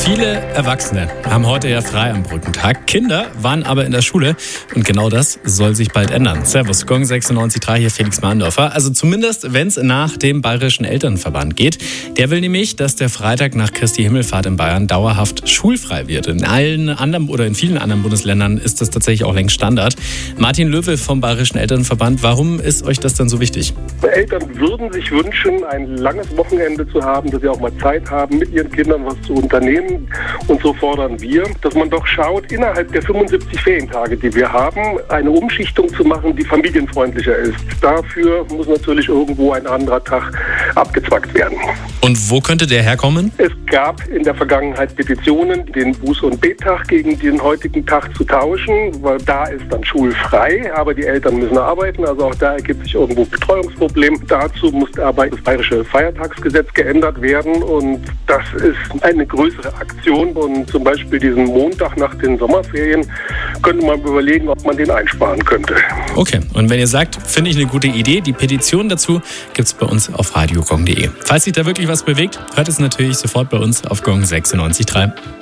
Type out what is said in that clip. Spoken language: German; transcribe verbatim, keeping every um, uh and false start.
Viele Erwachsene haben heute ja frei am Brückentag. Kinder waren aber in der Schule und genau das soll sich bald ändern. Servus, Gong sechsundneunzig Komma drei, hier Felix Mahndorfer. Also zumindest, wenn es nach dem Bayerischen Elternverband geht. Der will nämlich, dass der Freitag nach Christi Himmelfahrt in Bayern dauerhaft schulfrei wird. In allen anderen oder in vielen anderen Bundesländern ist das tatsächlich auch längst Standard. Martin Löwe vom Bayerischen Elternverband, warum ist euch das denn so wichtig? Eltern würden sich wünschen, ein langes Wochenende zu haben, dass sie auch mal Zeit haben, mit ihren Kindern was zu unternehmen. Und so fordern wir, dass man doch schaut, innerhalb der fünfundsiebzig Ferientage, die wir haben, eine Umschichtung zu machen, die familienfreundlicher ist. Dafür muss natürlich irgendwo ein anderer Tag abgezwackt werden. Und wo könnte der herkommen? Es gab in der Vergangenheit Petitionen, den Buß- und Bettag gegen den heutigen Tag zu tauschen, weil da ist dann schulfrei, aber die Eltern müssen arbeiten, also auch da ergibt sich irgendwo ein Betreuungsproblem. Dazu muss aber das Bayerische Feiertagsgesetz geändert werden und das ist eine größere Aktion und zum Beispiel diesen Montag nach den Sommerferien könnte man überlegen, ob man den einsparen könnte. Okay, und wenn ihr sagt, finde ich eine gute Idee, die Petition dazu gibt es bei uns auf radio gong punkt de. Falls sich da wirklich was bewegt, hört es natürlich sofort bei uns auf Gong sechsundneunzig Komma drei.